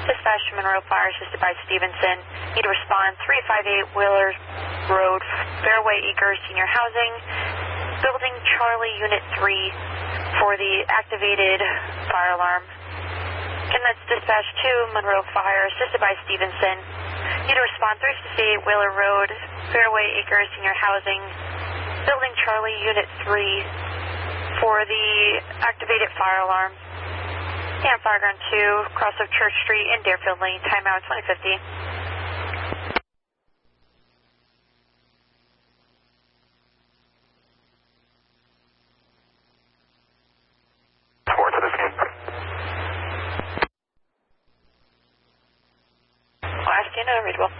Dispatch to Monroe Fire, assisted by Stevenson. Need to respond 358 Wheeler Road, Fairway Acres Senior Housing, Building Charlie, Unit 3, for the activated fire alarm. Again, that's dispatch to Monroe Fire, assisted by Stevenson. Need to respond 358 Wheeler Road, Fairway Acres Senior Housing, Building Charlie, Unit 3, for the activated fire alarm. And Fireground 2, cross of Church Street in Deerfield Lane, timeout 2050. Last unit, readable.